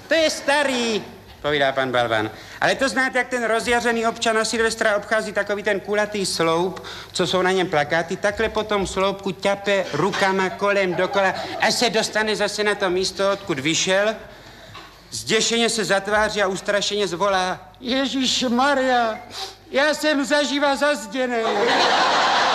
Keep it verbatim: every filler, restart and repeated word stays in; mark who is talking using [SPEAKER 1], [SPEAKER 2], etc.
[SPEAKER 1] To je starý, povídá pan Balvan. Ale to znáte, jak ten rozjařený občan na Silvestra obchází takový ten kulatý sloup, co jsou na něm plakáty, takhle po tom sloupku ťape rukama kolem dokola, až se dostane zase na to místo, odkud vyšel. Zděšeně se zatváří a ustrašeně zvolá: Ježíš Maria, já jsem zaživa zazděnej.